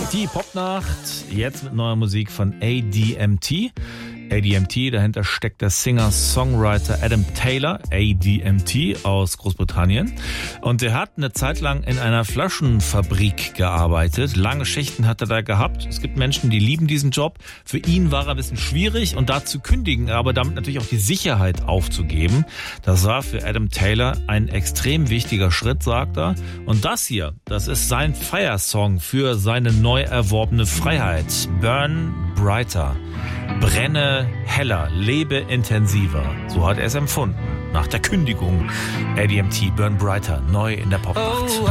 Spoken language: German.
Die Popnacht, jetzt mit neuer Musik von ADMT. ADMT, dahinter steckt der Singer-Songwriter Adam Taylor, ADMT, aus Großbritannien. Und der hat eine Zeit lang in einer Flaschenfabrik gearbeitet. Lange Schichten hat er da gehabt. Es gibt Menschen, die lieben diesen Job. Für ihn war er ein bisschen schwierig und da zu kündigen, aber damit natürlich auch die Sicherheit aufzugeben. Das war für Adam Taylor ein extrem wichtiger Schritt, sagt er. Und das hier, das ist sein Feiersong für seine neu erworbene Freiheit. Burn Brighter. Brenne heller, lebe intensiver. So hat er es empfunden. Nach der Kündigung. ADMT, Burn Brighter, neu in der Popnacht.